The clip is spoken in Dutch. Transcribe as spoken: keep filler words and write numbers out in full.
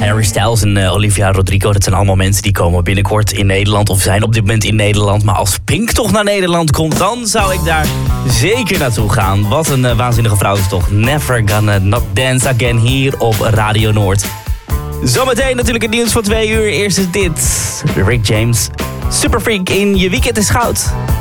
Harry Styles en uh, Olivia Rodrigo, dat zijn allemaal mensen die komen binnenkort in Nederland of zijn op dit moment in Nederland. Maar als Pink toch naar Nederland komt, dan zou ik daar zeker naartoe gaan. Wat een uh, waanzinnige vrouw is toch. Never Gonna Not Dance Again hier op Radio Noord. Zometeen natuurlijk het nieuws van twee uur. Eerst is dit Rick James, Super Freak in Je Weekend is Goud.